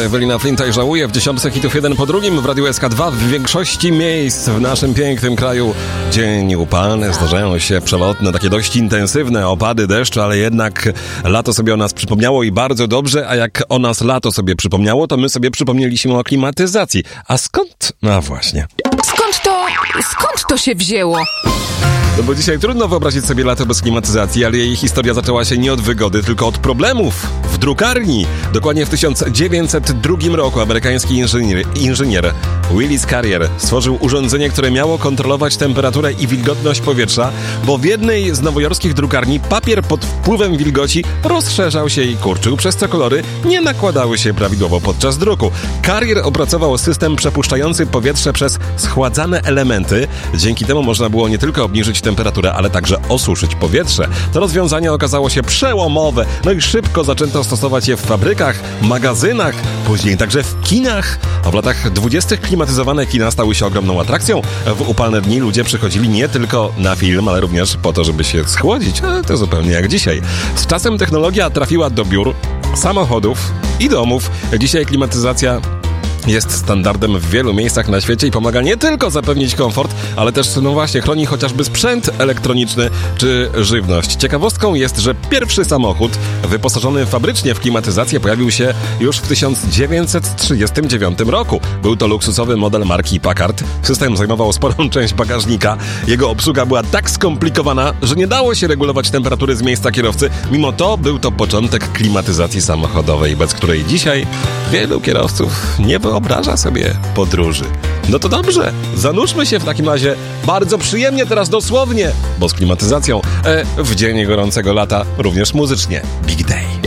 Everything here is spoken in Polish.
Ewelina Flinta i Żałuję w 10 hitów jeden po drugim w Radiu SK2 w większości miejsc w naszym pięknym kraju. Dzień upalny, zdarzają się przelotne, takie dość intensywne opady deszczu, ale jednak lato sobie o nas przypomniało i bardzo dobrze, a jak o nas lato sobie przypomniało, to my sobie przypomnieliśmy o klimatyzacji. A skąd? No właśnie. Skąd to się wzięło? No bo dzisiaj trudno wyobrazić sobie lato bez klimatyzacji, ale jej historia zaczęła się nie od wygody, tylko od problemów w drukarni. Dokładnie w 1902 roku amerykański inżynier Willis Carrier stworzył urządzenie, które miało kontrolować temperaturę i wilgotność powietrza, bo w jednej z nowojorskich drukarni papier pod wpływem wilgoci rozszerzał się i kurczył, przez co kolory nie nakładały się prawidłowo podczas druku. Carrier opracował system przepuszczający powietrze przez schładzane elementy. Dzięki temu można było nie tylko obniżyć temperaturę, ale także osuszyć powietrze. To rozwiązanie okazało się przełomowe, no i szybko zaczęto stosować je w fabrykach, magazynach, później także w kinach. A w latach 20. klimatyzowane kina stały się ogromną atrakcją. W upalne dni ludzie przychodzili nie tylko na film, ale również po to, żeby się schłodzić, ale to zupełnie jak dzisiaj. Z czasem technologia trafiła do biur, samochodów i domów. Dzisiaj klimatyzacja jest standardem w wielu miejscach na świecie i pomaga nie tylko zapewnić komfort, ale też, no właśnie, chroni chociażby sprzęt elektroniczny czy żywność. Ciekawostką jest, że pierwszy samochód wyposażony fabrycznie w klimatyzację pojawił się już w 1939 roku. Był to luksusowy model marki Packard. System zajmował sporą część bagażnika. Jego obsługa była tak skomplikowana, że nie dało się regulować temperatury z miejsca kierowcy. Mimo to był to początek klimatyzacji samochodowej, bez której dzisiaj wielu kierowców nie wyobraża sobie podróży. No to dobrze, zanurzmy się w takim razie bardzo przyjemnie teraz dosłownie, bo z klimatyzacją w dzień gorącego lata również muzycznie. Big Day.